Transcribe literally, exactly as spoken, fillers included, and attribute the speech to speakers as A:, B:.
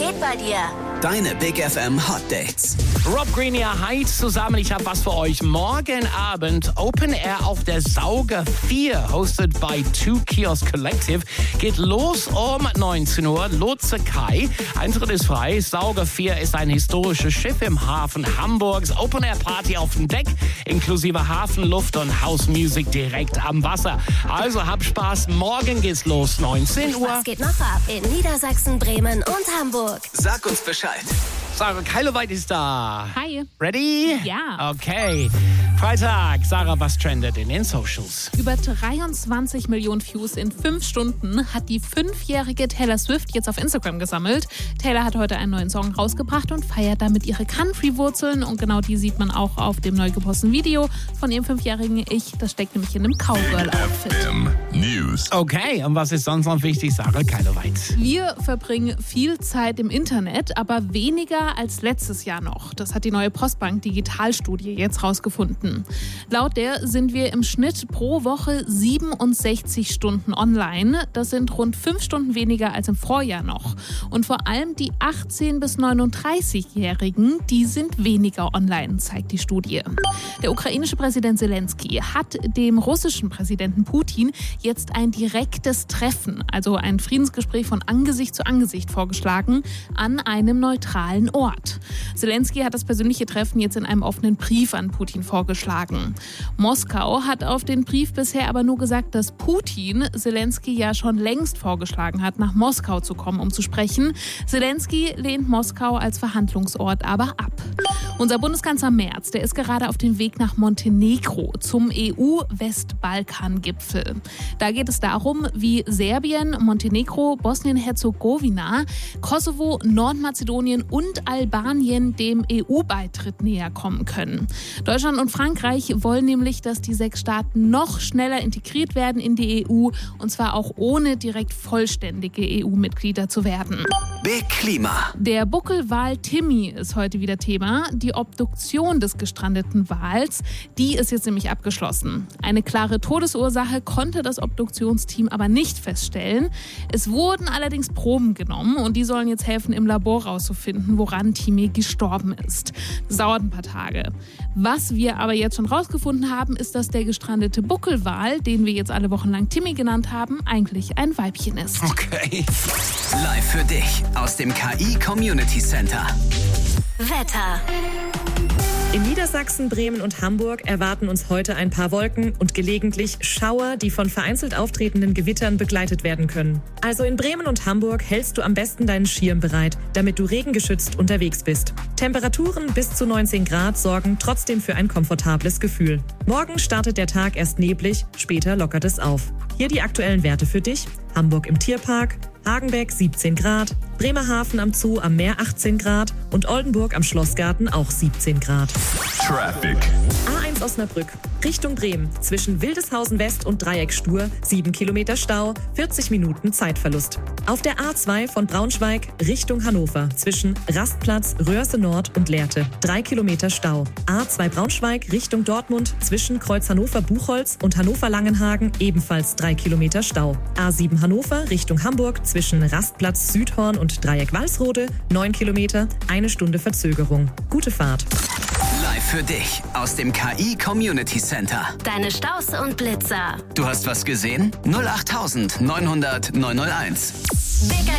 A: geht bei dir?
B: Deine Big F M Hot Dates.
C: Rob Green, ja, hi zusammen. Ich habe was für euch. Morgen Abend Open Air auf der Sauger vier, hosted by Two Kiosk Collective. Geht los um neunzehn Uhr. Lotse Kai. Eintritt ist frei. Sauger vier ist ein historisches Schiff im Hafen Hamburgs. Open Air Party auf dem Deck, inklusive Hafenluft und House Music direkt am Wasser. Also habt Spaß. Morgen geht's los, neunzehn Uhr.
A: Was geht noch ab in Niedersachsen, Bremen und Hamburg?
B: Sag uns Bescheid.
C: Sarah Keiloweit ist da.
D: Hi.
C: Ready?
D: Ja.
C: Okay. Freitag. Sarah, was trendet in den Socials?
D: Über dreiundzwanzig Millionen Views in fünf Stunden hat die fünfjährige Taylor Swift jetzt auf Instagram gesammelt. Taylor hat heute einen neuen Song rausgebracht und feiert damit ihre Country-Wurzeln. Und genau die sieht man auch auf dem neu geposteten Video von ihrem fünfjährigen Ich. Das steckt nämlich in einem Cowgirl-Outfit.
E: News.
C: Okay, und was ist sonst noch wichtig, Sarah Keiloweit?
D: Wir verbringen viel Zeit im Internet, aber weniger als letztes Jahr noch. Das hat die neue Postbank Digitalstudie jetzt rausgefunden. Laut der sind wir im Schnitt pro Woche siebenundsechzig Stunden online. Das sind rund fünf Stunden weniger als im Vorjahr noch. Und vor allem die achtzehn- bis neununddreißigjährigen, die sind weniger online, zeigt die Studie. Der ukrainische Präsident Zelensky hat dem russischen Präsidenten Putin jetzt ein direktes Treffen, also ein Friedensgespräch von Angesicht zu Angesicht vorgeschlagen, an einem neutralen Ort. Zelensky hat das persönliche Treffen jetzt in einem offenen Brief an Putin vorgeschlagen. Moskau hat auf den Brief bisher aber nur gesagt, dass Putin Zelensky ja schon längst vorgeschlagen hat, nach Moskau zu kommen, um zu sprechen. Zelensky lehnt Moskau als Verhandlungsort aber ab. Unser Bundeskanzler Merz, der ist gerade auf dem Weg nach Montenegro zum E U-Westbalkan-Gipfel. Da geht es darum, wie Serbien, Montenegro, Bosnien-Herzegowina, Kosovo, Nordmazedonien und Albanien dem E U-Beitritt näher kommen können. Deutschland und Frankreich wollen nämlich, dass die sechs Staaten noch schneller integriert werden in die E U, und zwar auch ohne direkt vollständige E U-Mitglieder zu werden.
B: Big Klima.
D: Der Buckelwal Timmy ist heute wieder Thema. Die Obduktion des gestrandeten Wals, die ist jetzt nämlich abgeschlossen. Eine klare Todesursache konnte das Obduktionsteam aber nicht feststellen. Es wurden allerdings Proben genommen und die sollen jetzt helfen, im Labor rauszufinden, woran Timmy gestorben ist. Das dauert ein paar Tage. Was wir aber jetzt schon rausgefunden haben, ist, dass der gestrandete Buckelwal, den wir jetzt alle Wochen lang Timmy genannt haben, eigentlich ein Weibchen ist.
B: Okay. Live für dich aus dem K I Community Center.
A: Wetter.
F: In Niedersachsen, Bremen und Hamburg erwarten uns heute ein paar Wolken und gelegentlich Schauer, die von vereinzelt auftretenden Gewittern begleitet werden können. Also in Bremen und Hamburg hältst du am besten deinen Schirm bereit, damit du regengeschützt unterwegs bist. Temperaturen bis zu neunzehn Grad sorgen trotzdem für ein komfortables Gefühl. Morgen startet der Tag erst neblig, später lockert es auf. Hier die aktuellen Werte für dich. Hamburg im Tierpark, Hagenbeck siebzehn Grad, Bremerhaven am Zoo am Meer achtzehn Grad und Oldenburg am Schlossgarten auch siebzehn Grad.
E: Traffic.
F: A eins Osnabrück, Richtung Bremen, zwischen Wildeshausen West und Dreieck Stur, sieben Kilometer Stau, vierzig Minuten Zeitverlust. Auf der A zwei von Braunschweig Richtung Hannover, zwischen Rastplatz, Röhrse Nord und Lehrte, drei Kilometer Stau. A zwei Braunschweig Richtung Dortmund, zwischen Kreuz Hannover-Buchholz und Hannover-Langenhagen, ebenfalls drei Kilometer Stau. A sieben Hannover Richtung Hamburg, zwischen Rastplatz Südhorn und Dreieck Walsrode, neun Kilometer, eine Stunde Verzögerung. Gute Fahrt.
B: Live für dich aus dem K I Community Center.
A: Deine Staus und Blitzer.
B: Du hast was gesehen? null acht neunhundert neunhunderteins.
A: Big